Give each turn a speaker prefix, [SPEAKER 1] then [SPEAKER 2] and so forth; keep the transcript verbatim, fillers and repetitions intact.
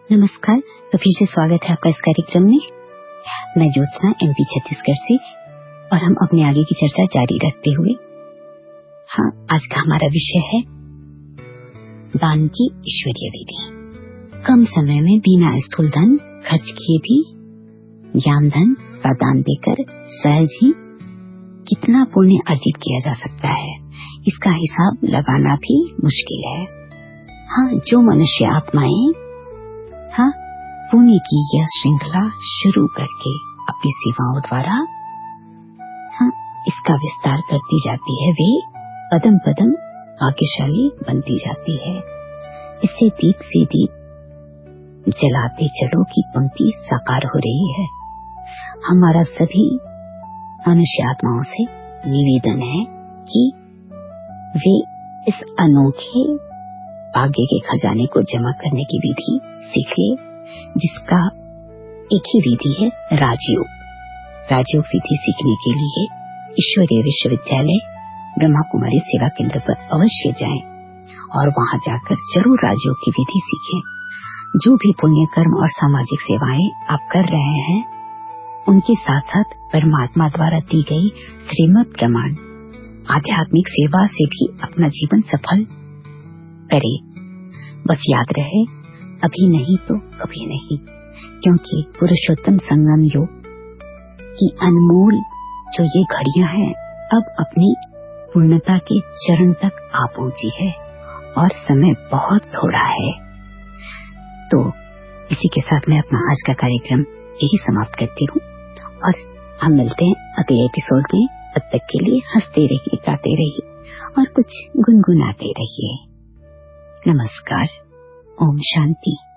[SPEAKER 1] नमस्कार, तो फिर से स्वागत है आपका इस कार्यक्रम में। मैं ज्योत्सना एमपी छत्तीसगढ़ से, और हम अपने आगे की चर्चा जारी रखते हुए, हाँ, आज का हमारा विषय है दान की ईश्वरीय विधि। कम समय में बिना स्थूल धन खर्च किए भी ज्ञान धन का दान देकर सहज ही कितना पुण्य अर्जित किया जा सकता है, इसका हिसाब लगाना भी मुश्किल है। हाँ, जो मनुष्य आत्माएं हाँ पुण्य की यह श्रृंखला शुरू करके अपनी सेवाओं द्वारा हाँ इसका विस्तार करती जाती है, वे पदम पदम भाग्यशाली बनती जाती है। इससे दीप से दीप जलाते चलो की पंक्ति साकार हो रही है। हमारा सभी मनुष्य आत्माओं से निवेदन है कि वे इस अनोखे भाग्य के खजाने को जमा करने की विधि सीख ले, जिसका एक ही विधि है राजयोग। राजयोग विधि सीखने के लिए ईश्वरीय विश्वविद्यालय ब्रह्मा कुमारी सेवा केंद्र पर अवश्य जाएं और वहां जाकर जरूर राजयोग की विधि सीखें। जो भी पुण्य कर्म और सामाजिक सेवाएं आप कर रहे हैं, उनके साथ साथ परमात्मा द्वारा दी गई श्रीमद् प्रमाण आध्यात्मिक सेवा से भी अपना जीवन सफल करे। बस याद रहे, अभी नहीं तो कभी नहीं, क्योंकि पुरुषोत्तम संगम योग की अनमोल जो ये घड़ियां हैं, अब अपनी पूर्णता के चरण तक आ पहुंची है और समय बहुत थोड़ा है। तो इसी के साथ मैं अपना आज का कार्यक्रम यही समाप्त करती हूँ, और हम मिलते हैं अगले एपिसोड में। तब तक के लिए हंसते रहिए, गाते रहिए और कुछ गुनगुनाते रहिए। नमस्कार, ओम शांति।